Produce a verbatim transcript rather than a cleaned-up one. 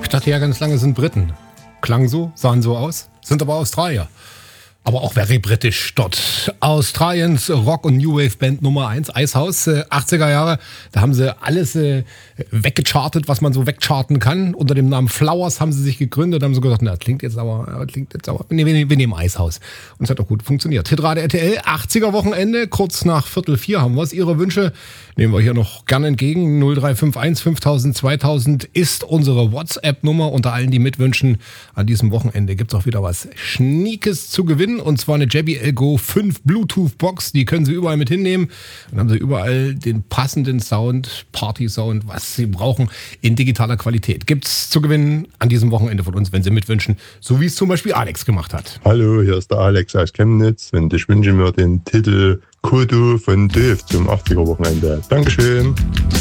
Ich dachte ja ganz lange, sind Briten. Klang so, sahen so aus, sind aber Australier. Aber auch very britisch dort. Australiens Rock- und New Wave-Band Nummer eins, Icehouse, äh, achtziger Jahre. Da haben sie alles äh, weggechartet, was man so wegcharten kann. Unter dem Namen Flowers haben sie sich gegründet. Haben sie gesagt, na, klingt jetzt aber, klingt jetzt aber. Nee, wir, wir nehmen Icehouse. Und es hat auch gut funktioniert. Hitrate R T L, achtziger Wochenende, kurz nach Viertel vier haben wir es. Ihre Wünsche nehmen wir hier noch gerne entgegen. null drei fünf eins fünftausend zweitausend ist unsere WhatsApp-Nummer. Unter allen, die mitwünschen, an diesem Wochenende gibt es auch wieder was Schniekes zu gewinnen. Und zwar eine J B L Go fünf Bluetooth-Box. Die können Sie überall mit hinnehmen. Dann haben Sie überall den passenden Sound, Party-Sound, was Sie brauchen, in digitaler Qualität. Gibt's zu gewinnen an diesem Wochenende von uns, wenn Sie mitwünschen. So wie es zum Beispiel Alex gemacht hat. Hallo, hier ist der Alex aus Chemnitz und ich wünsche mir den Titel Kodo von Döf zum achtziger Wochenende. Dankeschön.